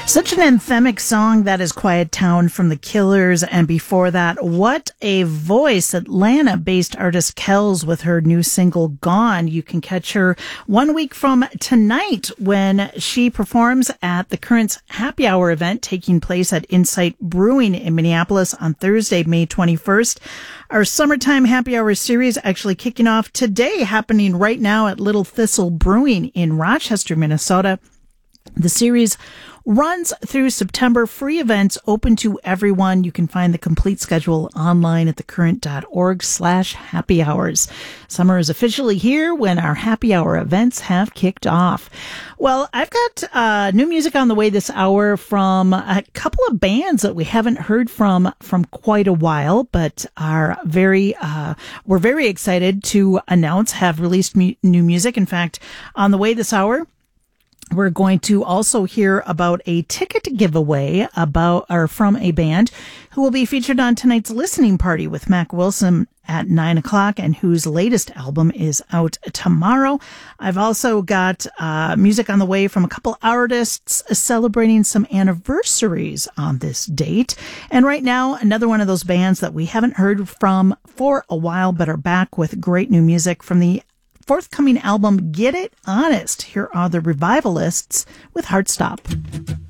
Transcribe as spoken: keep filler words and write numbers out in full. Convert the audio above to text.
Such an anthemic song, that is Quiet Town from The Killers. And before that, what a voice. Atlanta-based artist Kells with her new single, Gone. You can catch her one week from tonight when she performs at the Currents Happy Hour event taking place at Insight Brewing in Minneapolis on Thursday, May twenty-first. Our summertime happy hour series actually kicking off today, happening right now at Little Thistle Brewing in Rochester, Minnesota. The series runs through September. Free events open to everyone. You can find the complete schedule online at thecurrent.org slash happy hours. Summer is officially here when our happy hour events have kicked off. Well, I've got uh, new music on the way this hour from a couple of bands that we haven't heard from from quite a while, but are very, uh, we're very excited to announce have released mu- new music. In fact, on the way this hour, we're going to also hear about a ticket giveaway about or from a band who will be featured on tonight's listening party with Mac Wilson at nine o'clock and whose latest album is out tomorrow. I've also got uh, music on the way from a couple artists celebrating some anniversaries on this date. And right now, another one of those bands that we haven't heard from for a while but are back with great new music from the forthcoming album Get It Honest. Here are the Revivalists with Heartstop.